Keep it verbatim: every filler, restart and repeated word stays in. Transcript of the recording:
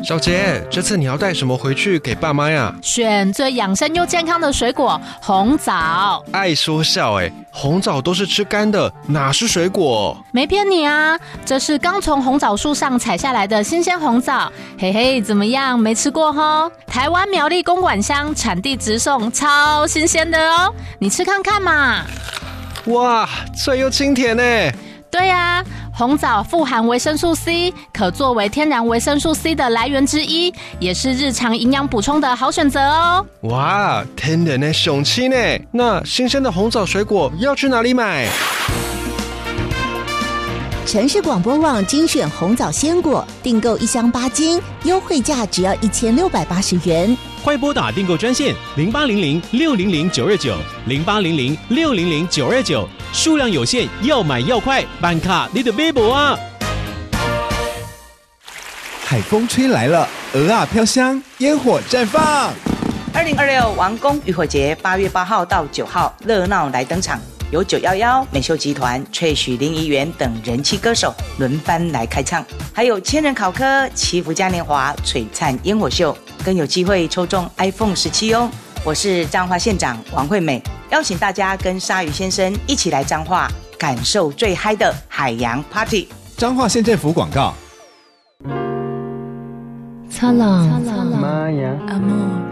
小杰，这次你要带什么回去给爸妈呀？ 选最养生又健康的水果红枣。 爱说笑哎，红枣都是吃干的，哪是水果？ 没骗你啊，这是刚从红枣树上采下来的新鲜红枣。嘿嘿，怎么样？没吃过吼？台湾苗栗公馆乡产地直送，超新鲜的哦，你吃看看嘛。 哇，脆又清甜哎。 对啊，红枣富含维生素 C， 可作为天然维生素 C 的来源之一，也是日常营养补充的好选择哦。 哇，天然的雄青呢？那新鲜的红枣水果要去哪里买？ 城市广播网精选红枣鲜果，订购一箱八斤，优惠价只要一千六百八十元。 快拨打订购专线零八零零六零零九二九零八零零六零零九二九，数量有限，要买要快，办卡你的微博啊！ 海风吹来了，鹅啊飘香，烟火绽放。 二零二六王宫渔火节八月八号到九号热闹来登场，由九一一、美秀集团、萃取林怡园等人气歌手轮番来开唱，还有千人考科、祈福嘉年华、璀璨烟火秀，更有机会抽中 iPhone 十七哦。我是彰化县长王惠美，邀请大家跟鲨鱼先生一起来彰化，感受最嗨的海洋 Party。 彰化县政府广告。 擦浪，阿莫。